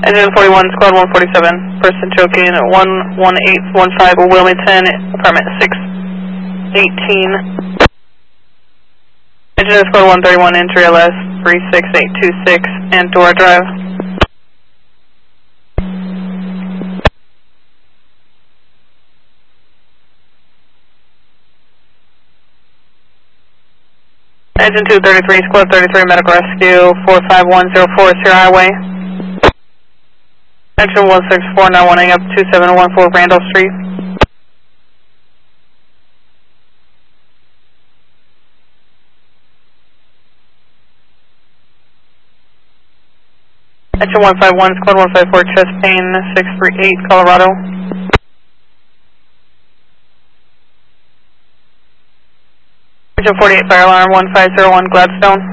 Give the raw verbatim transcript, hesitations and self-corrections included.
Engine forty-one, squad one forty-seven, person choking at one one eight one five Wilmington, apartment six eighteen. Engine squad one thirty-one, entry L S three six eight two six, and Dora Drive. Engine two thirty-three, squad thirty-three, medical rescue, four five one zero four, Sierra Highway. Engine one six four nine one A up two seven one four Randolph Street. Engine one five one, squad one five four, chest pain, six three eight, Colorado. Engine forty-eight, fire alarm, one five zero one, Gladstone.